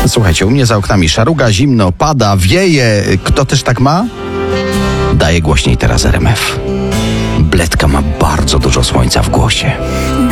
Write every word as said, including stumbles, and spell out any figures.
Słuchajcie, u mnie za oknami szaruga, zimno, pada, wieje. Kto też tak ma? Daje głośniej teraz R M F. Bledka ma bardzo dużo słońca w głosie.